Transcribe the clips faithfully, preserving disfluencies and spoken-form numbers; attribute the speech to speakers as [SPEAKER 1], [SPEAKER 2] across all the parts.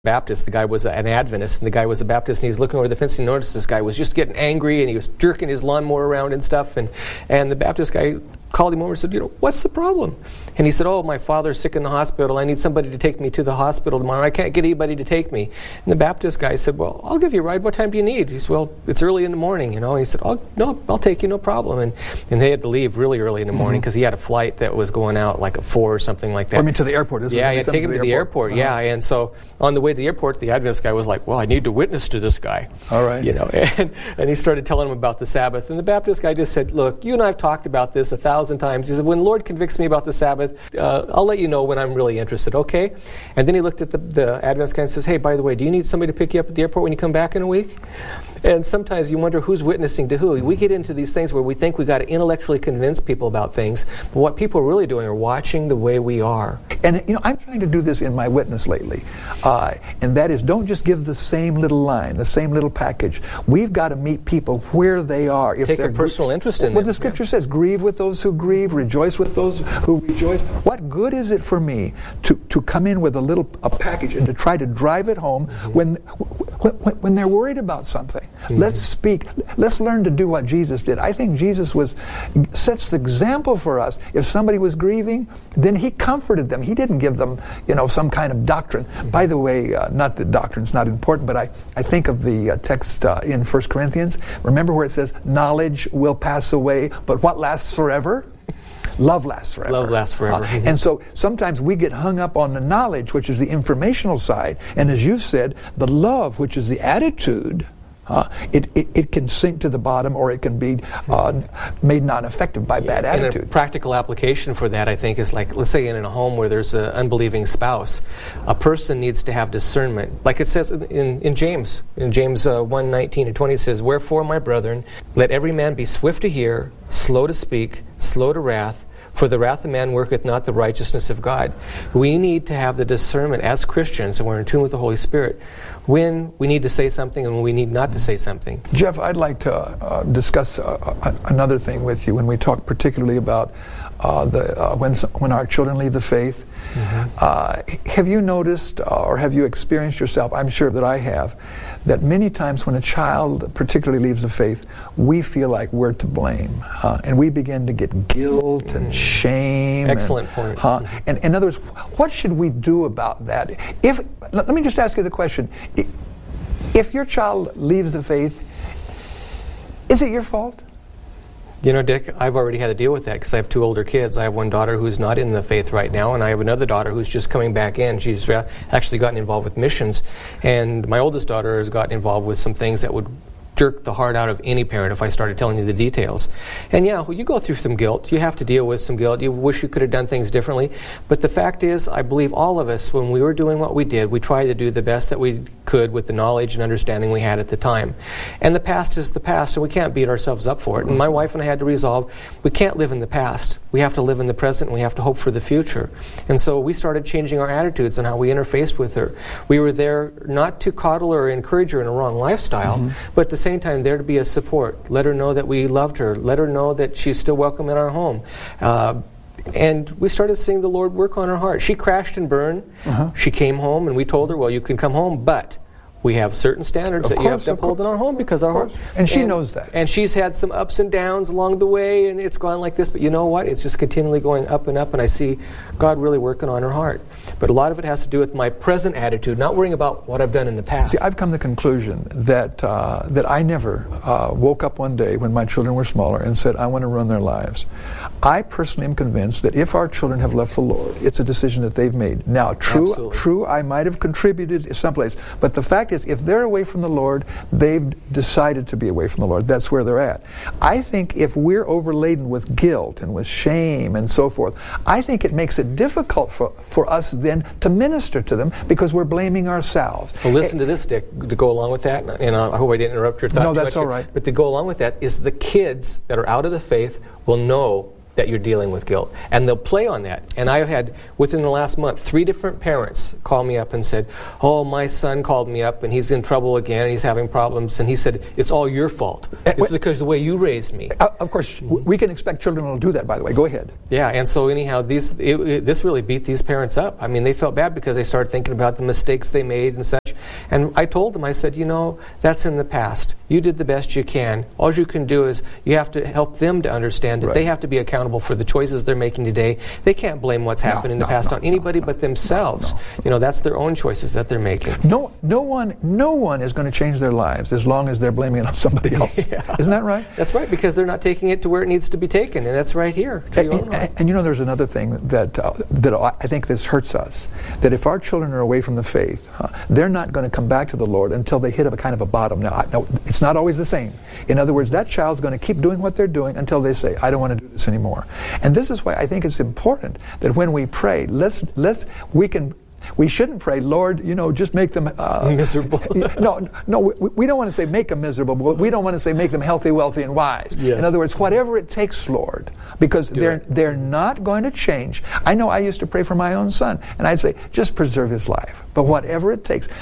[SPEAKER 1] Baptist. The guy was an Adventist, and the guy was a Baptist, and he was looking over the fence, and he noticed this guy was just getting angry, and he was jerking his lawnmower around and stuff, and, and the Baptist guy called him over and said, you know, what's the problem? And he said, oh, my father's sick in the hospital. I need somebody to take me to the hospital tomorrow. I can't get anybody to take me. And the Baptist guy said, well, I'll give you a ride. What time do you need? He said, well, it's early in the morning, you know. And he said, oh, no, I'll take you, no problem. And and they had to leave really early in the morning because mm-hmm. he had a flight that was going out like at four or something like that.
[SPEAKER 2] I mean, to the airport, isn't it?
[SPEAKER 1] Yeah, he had to take him to the airport,
[SPEAKER 2] airport. Uh-huh.
[SPEAKER 1] yeah. And so on the way to the airport, the Adventist guy was like, well, I need to witness to this guy.
[SPEAKER 2] All right.
[SPEAKER 1] You know, and, and he started telling him about the Sabbath. And the Baptist guy just said, look, you and I have talked about this a thousand times. He said, when the Lord convicts me about the Sabbath, uh, I'll let you know when I'm really interested, okay? And then he looked at the, the Adventist guy and says, hey, by the way, do you need somebody to pick you up at the airport when you come back in a week? And sometimes you wonder who's witnessing to who. We get into these things where we think we've got to intellectually convince people about things, but what people are really doing are watching the way we are.
[SPEAKER 2] And, you know, I'm trying to do this in my witness lately, uh, and that is don't just give the same little line, the same little package. We've got to meet people where they are. If
[SPEAKER 1] Take
[SPEAKER 2] they're
[SPEAKER 1] a personal
[SPEAKER 2] gr-
[SPEAKER 1] interest in
[SPEAKER 2] What
[SPEAKER 1] them.
[SPEAKER 2] the Scripture
[SPEAKER 1] yeah.
[SPEAKER 2] says, grieve with those who grieve, rejoice with those who rejoice. What good is it for me to, to come in with a little a package and to try to drive it home mm-hmm. when, when when they're worried about something? Mm-hmm. Let's speak. Let's learn to do what Jesus did. I think Jesus was sets the example for us. If somebody was grieving, then he comforted them. He didn't give them, you know, some kind of doctrine. Mm-hmm. By the way, uh, not that doctrine's not important, but I, I think of the uh, text uh, in First Corinthians. Remember where it says, knowledge will pass away, but what lasts forever? Love lasts forever.
[SPEAKER 1] Love lasts forever.
[SPEAKER 2] Uh, and so sometimes we get hung up on the knowledge, which is the informational side, and as you said, the love, which is the attitude, uh, it, it, it can sink to the bottom, or it can be uh, made non-effective by bad
[SPEAKER 1] and
[SPEAKER 2] attitude.
[SPEAKER 1] a practical application for that, I think, is like, let's say in a home where there's an unbelieving spouse, a person needs to have discernment. Like it says in, in James, in James uh, one nineteen and twenty, it says, wherefore, my brethren, let every man be swift to hear, slow to speak, slow to wrath, for the wrath of man worketh not the righteousness of God. We need to have the discernment as Christians, and we're in tune with the Holy Spirit, when we need to say something and when we need not to say something.
[SPEAKER 2] Jeff, I'd like to uh, discuss uh, another thing with you when we talk particularly about uh, the uh, when when our children leave the faith. Mm-hmm. Uh, have you noticed uh, or have you experienced yourself, I'm sure that I have, that many times when a child particularly leaves the faith, we feel like we're to blame. Uh, and we begin to get guilt mm. and shame.
[SPEAKER 1] Excellent
[SPEAKER 2] and,
[SPEAKER 1] point.
[SPEAKER 2] Uh,
[SPEAKER 1] mm-hmm.
[SPEAKER 2] And in other words, what should we do about that? If let, let me just ask you the question. If your child leaves the faith, is it your fault?
[SPEAKER 1] You know, Dick, I've already had to deal with that because I have two older kids. I have one daughter who's not in the faith right now, and I have another daughter who's just coming back in. She's actually gotten involved with missions, and my oldest daughter has gotten involved with some things that would jerk the heart out of any parent if I started telling you the details. And yeah, well, you go through some guilt. You have to deal with some guilt. You wish you could have done things differently. But the fact is, I believe all of us, when we were doing what we did, we tried to do the best that we could with the knowledge and understanding we had at the time. And the past is the past, and we can't beat ourselves up for it. And my wife and I had to resolve, we can't live in the past. We have to live in the present, and we have to hope for the future. And so we started changing our attitudes and how we interfaced with her. We were there not to coddle or encourage her in a wrong lifestyle, mm-hmm. but at the same time there to be a support. Let her know that we loved her. Let her know that she's still welcome in our home. Uh, and we started seeing the Lord work on her heart. She crashed and burned. Uh-huh. She came home, and we told her, well, you can come home, but we have certain standards
[SPEAKER 2] of
[SPEAKER 1] that
[SPEAKER 2] course,
[SPEAKER 1] you have to uphold in our home because our heart.
[SPEAKER 2] And she and, knows that.
[SPEAKER 1] And she's had some ups and downs along the way, and it's gone like this. But you know what? It's just continually going up and up, and I see God really working on her heart. But a lot of it has to do with my present attitude, not worrying about what I've done in the past.
[SPEAKER 2] See, I've come to the conclusion that uh, that I never uh, woke up one day when my children were smaller and said, I want to run their lives. I personally am convinced that if our children have left the Lord, it's a decision that they've made. Now, true,
[SPEAKER 1] Absolutely.
[SPEAKER 2] true, I might have contributed someplace, but the fact is, if they're away from the Lord, they've decided to be away from the Lord. That's where they're at. I think if we're overladen with guilt and with shame and so forth, I think it makes it difficult for, for us then to minister to them because we're blaming ourselves.
[SPEAKER 1] Well, listen to this, Dick, to go along with that, and I hope I didn't interrupt your thought.
[SPEAKER 2] No, that's
[SPEAKER 1] all
[SPEAKER 2] right.
[SPEAKER 1] But to go along with that is the kids that are out of the faith will know that you're dealing with guilt. And they'll play on that. And I've had, within the last month, three different parents call me up and said, oh, my son called me up and he's in trouble again, he's having problems, and he said, it's all your fault. Uh, it's because of the way you raised me.
[SPEAKER 2] Uh, of course, mm-hmm. we can expect children to do that, by the way. Go ahead.
[SPEAKER 1] Yeah, and so anyhow, these it, it, this really beat these parents up. I mean, they felt bad because they started thinking about the mistakes they made and such. And I told them, I said, you know, that's in the past. You did the best you can. All you can do is you have to help them to understand that right. they have to be accountable for the choices they're making today. They can't blame what's happened no, in the
[SPEAKER 2] no,
[SPEAKER 1] past
[SPEAKER 2] no,
[SPEAKER 1] on anybody
[SPEAKER 2] no,
[SPEAKER 1] but themselves.
[SPEAKER 2] No, no.
[SPEAKER 1] You know, that's their own choices that they're making.
[SPEAKER 2] No, no one, no one is going to change their lives as long as they're blaming it on somebody else. yeah. Isn't that right?
[SPEAKER 1] That's right, because they're not taking it to where it needs to be taken, and that's right here.
[SPEAKER 2] And, and, and, and you know, there's another thing that uh, that I think this hurts us. That if our children are away from the faith, huh, they're not going to come back to the Lord until they hit a kind of a bottom. Now, I, now, it's not always the same. In other words, that child's going to keep doing what they're doing until they say, I don't want to do this anymore. And this is why I think it's important that when we pray, let's let's we can we shouldn't pray, Lord, you know, just make them uh,
[SPEAKER 1] miserable.
[SPEAKER 2] no, no, we, we don't want to say make them miserable. But we don't want to say make them healthy, wealthy, and wise.
[SPEAKER 1] Yes.
[SPEAKER 2] In other words, whatever it takes, Lord, because do they're it. they're not going to change. I know I used to pray for my own son, and I'd say, just preserve his life. But whatever it takes.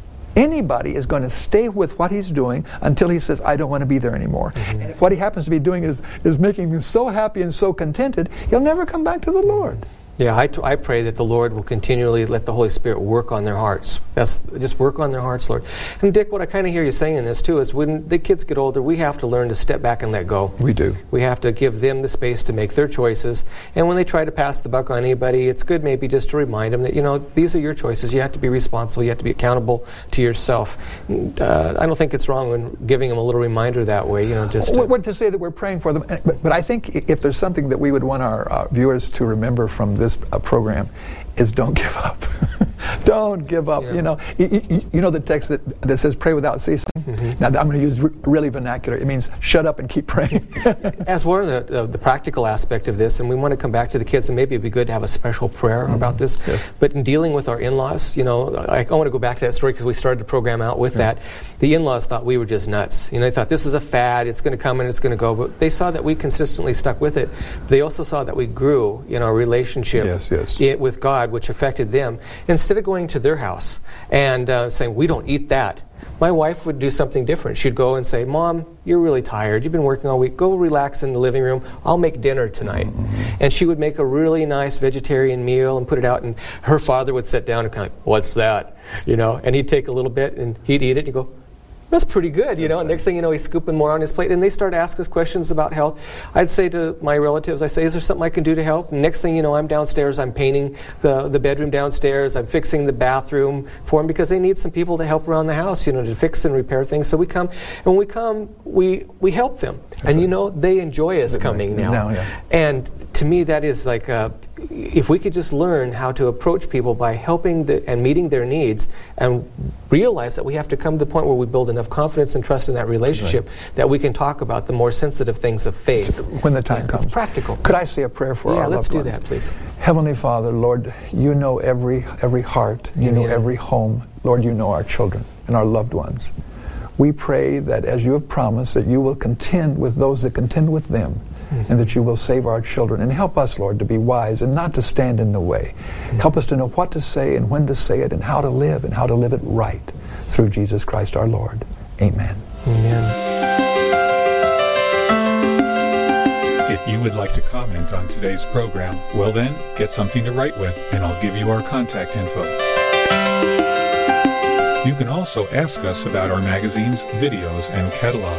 [SPEAKER 2] Anybody is going to stay with what he's doing until he says, I don't want to be there anymore. Mm-hmm. And if what he happens to be doing is, is making him so happy and so contented, he'll never come back to the Lord.
[SPEAKER 1] Yeah, I, t- I pray that the Lord will continually let the Holy Spirit work on their hearts. That's just work on their hearts, Lord. And Dick, what I kind of hear you saying in this too is when the kids get older, we have to learn to step back and let go.
[SPEAKER 2] We do.
[SPEAKER 1] We have to give them the space to make their choices. And when they try to pass the buck on anybody, it's good maybe just to remind them that, you know, these are your choices. You have to be responsible. You have to be accountable to yourself. Uh, I don't think it's wrong when giving them a little reminder that way, you know, just to...
[SPEAKER 2] What, what to say that we're praying for them. But, but I think if there's something that we would want our uh, viewers to remember from this uh, program, is don't give up. Don't give up. Yeah. You know, you, you know the text that, that says pray without ceasing? Mm-hmm. Now I'm going to use re- really vernacular. It means shut up and keep praying.
[SPEAKER 1] As one of the, uh, the practical aspect of this, and we want to come back to the kids, and maybe it'd be good to have a special prayer mm-hmm. about this, yes. but in dealing with our in-laws, you know, I, I want to go back to that story because we started the program out with yeah. that. The in-laws thought we were just nuts. You know, they thought this is a fad, it's going to come and it's going to go, but they saw that we consistently stuck with it. They also saw that we grew in our relationship
[SPEAKER 2] yes, yes.
[SPEAKER 1] It, with God, which affected them. Instead of going to their house and uh, saying, we don't eat that, my wife would do something different. She'd go and say, Mom, you're really tired. You've been working all week. Go relax in the living room. I'll make dinner tonight. Mm-hmm. And she would make a really nice vegetarian meal and put it out, and her father would sit down and kind of like, what's that? You know, and he'd take a little bit and he'd eat it and he'd go, that's pretty good, you know. And next thing you know, he's scooping more on his plate. And they start asking us questions about health. I'd say to my relatives, I say, is there something I can do to help? And next thing you know, I'm downstairs, I'm painting the, the bedroom downstairs, I'm fixing the bathroom for them because they need some people to help around the house, you know, to fix and repair things. So we come, and when we come, we, we help them. And you know, they enjoy us coming now.
[SPEAKER 2] now yeah.
[SPEAKER 1] And to me, that is like, a, if we could just learn how to approach people by helping the, and meeting their needs and realize that we have to come to the point where we build enough confidence and trust in that relationship right. that we can talk about the more sensitive things of faith.
[SPEAKER 2] When the time
[SPEAKER 1] yeah,
[SPEAKER 2] comes.
[SPEAKER 1] It's practical.
[SPEAKER 2] Could I say a prayer for
[SPEAKER 1] yeah,
[SPEAKER 2] our
[SPEAKER 1] let's
[SPEAKER 2] loved
[SPEAKER 1] do
[SPEAKER 2] ones?
[SPEAKER 1] that, please.
[SPEAKER 2] Heavenly Father, Lord, you know every every heart. You
[SPEAKER 1] Amen.
[SPEAKER 2] know every home. Lord, you know our children and our loved ones. We pray that as you have promised, that you will contend with those that contend with them, mm-hmm. and that you will save our children. And help us, Lord, to be wise and not to stand in the way. Mm-hmm. Help us to know what to say and when to say it and how to live and how to live it right through Jesus Christ our Lord. Amen.
[SPEAKER 1] Amen.
[SPEAKER 3] If you would like to comment on today's program, well then, get something to write with, and I'll give you our contact info. You can also ask us about our magazines, videos, and catalog.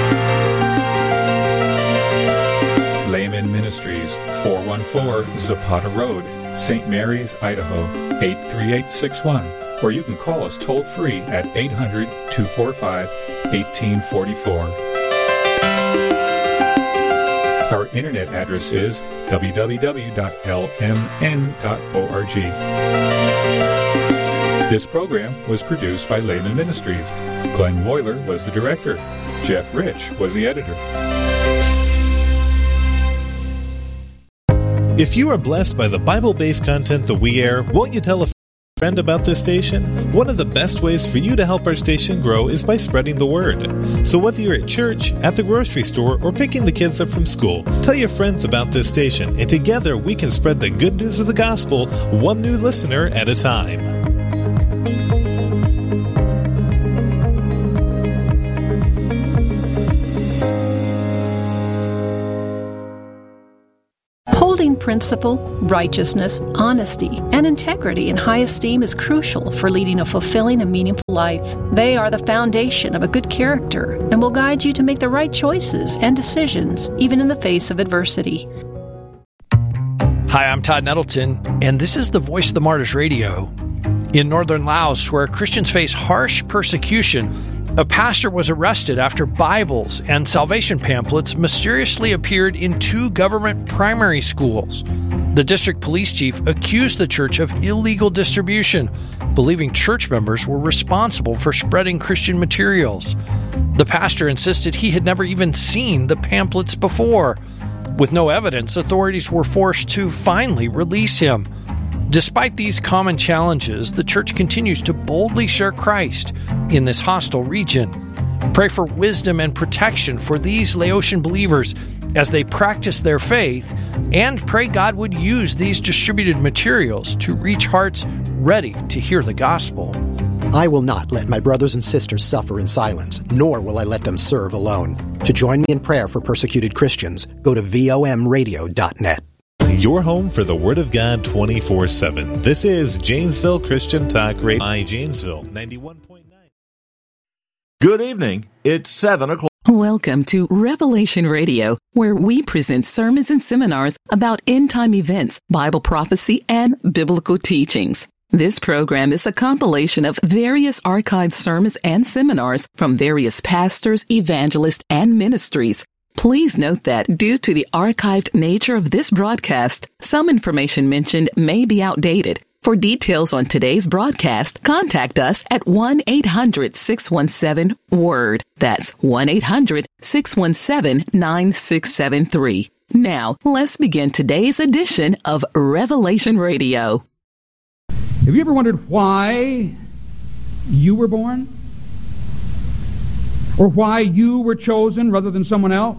[SPEAKER 3] Layman Ministries, four one four Zapata Road, Saint Mary's, Idaho, eight three eight six one. Or you can call us toll-free at eight hundred, two four five, one eight four four. Our internet address is w w w dot l m n dot org. This program was produced by Layman Ministries. Glenn Woyler was the director. Jeff Rich was the editor.
[SPEAKER 4] If you are blessed by the Bible-based content that we air, won't you tell a Friend about this station? One of the best ways for you to help our station grow is by spreading the word. So whether you're at church, at the grocery store, or picking the kids up from school, tell your friends about this station, and together we can spread the good news of the gospel one new listener at a time.
[SPEAKER 5] Holding principle, righteousness, honesty, and integrity in high esteem is crucial for leading a fulfilling and meaningful life. They are the foundation of a good character and will guide you to make the right choices and decisions, even in the face of adversity.
[SPEAKER 6] Hi, I'm Todd Nettleton, and this is the Voice of the Martyrs Radio. In northern Laos, where Christians face harsh persecution, a pastor was arrested after Bibles and salvation pamphlets mysteriously appeared in two government primary schools. The district police chief accused the church of illegal distribution, believing church members were responsible for spreading Christian materials. The pastor insisted he had never even seen the pamphlets before. With no evidence, authorities were forced to finally release him. Despite these common challenges, the church continues to boldly share Christ in this hostile region. Pray for wisdom and protection for these Laotian believers as they practice their faith, and pray God would use these distributed materials to reach hearts ready to hear the gospel.
[SPEAKER 7] I will not let my brothers and sisters suffer in silence, nor will I let them serve alone. To join me in prayer for persecuted Christians, go to V O M radio dot net.
[SPEAKER 4] Your home for the Word of God twenty-four seven. This is Janesville Christian Talk Radio by Janesville ninety-one point nine.
[SPEAKER 8] Good evening. It's seven o'clock.
[SPEAKER 9] Welcome to Revelation Radio, where we present sermons and seminars about end-time events, Bible prophecy, and biblical teachings. This program is a compilation of various archived sermons and seminars from various pastors, evangelists, and ministries. Please note that due to the archived nature of this broadcast, some information mentioned may be outdated. For details on today's broadcast, contact us at one eight hundred six one seven WORD. That's one eight hundred six one seven nine six seven three. Now, let's begin today's edition of Revelation Radio.
[SPEAKER 10] Have you ever wondered why you were born? Or why you were chosen rather than someone else?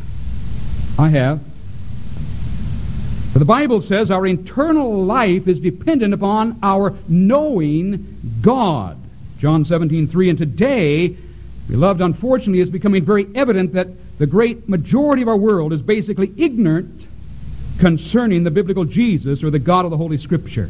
[SPEAKER 10] I have. For the Bible says our eternal life is dependent upon our knowing God. John seventeen three. And today, beloved, unfortunately, it's becoming very evident that the great majority of our world is basically ignorant concerning the biblical Jesus or the God of the Holy Scriptures.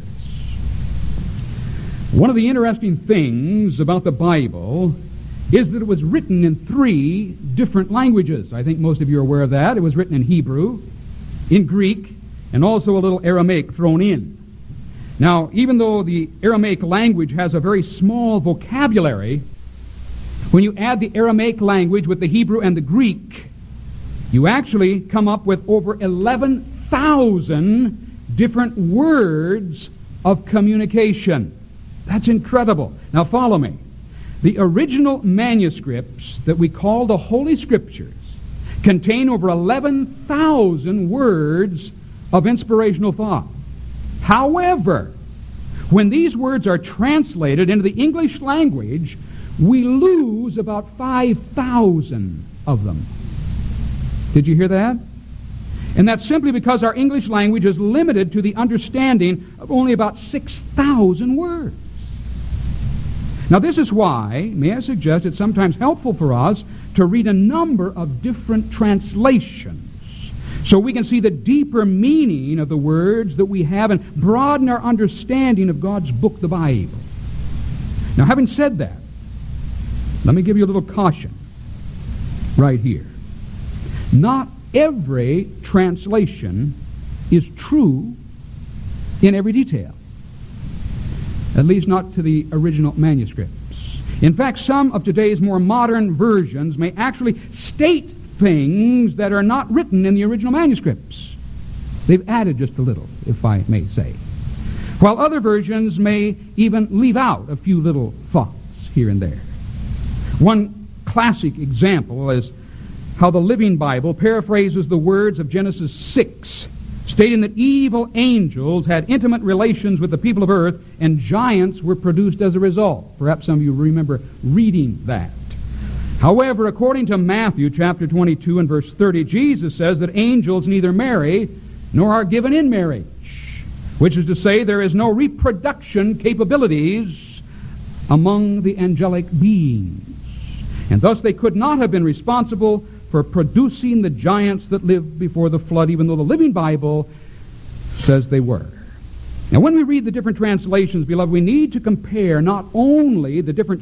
[SPEAKER 10] One of the interesting things about the Bible is that it was written in three different languages. I think most of you are aware of that. It was written in Hebrew, in Greek, and also a little Aramaic thrown in. Now, even though the Aramaic language has a very small vocabulary, when you add the Aramaic language with the Hebrew and the Greek, you actually come up with over eleven thousand different words of communication. That's incredible. Now follow me. The original manuscripts that we call the Holy Scriptures contain over eleven thousand words of inspirational thought. However, when these words are translated into the English language, we lose about five thousand of them. Did you hear that? And that's simply because our English language is limited to the understanding of only about six thousand words. Now this is why, may I suggest, it's sometimes helpful for us to read a number of different translations so we can see the deeper meaning of the words that we have and broaden our understanding of God's book, the Bible. Now having said that, let me give you a little caution right here. Not every translation is true in every detail. At least not to the original manuscripts. In fact, some of today's more modern versions may actually state things that are not written in the original manuscripts. They've added just a little, if I may say. While other versions may even leave out a few little thoughts here and there. One classic example is how the Living Bible paraphrases the words of Genesis six, stating that evil angels had intimate relations with the people of earth, and giants were produced as a result. Perhaps some of you remember reading that. However, according to Matthew chapter twenty-two and verse thirty, Jesus says that angels neither marry nor are given in marriage, which is to say there is no reproduction capabilities among the angelic beings. And thus they could not have been responsible for producing the giants that lived before the flood, even though the Living Bible says they were. Now, when we read the different translations, beloved, we need to compare not only the different